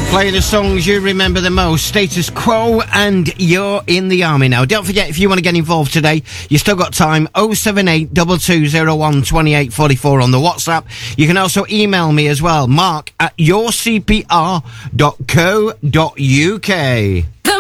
Play the songs you remember the most. Status Quo and You're in the Army Now. Don't forget, if you want to get involved today, you still got time. 078 2201 2844 on the WhatsApp. You can also email me as well, mark@yourcpr.co.uk. The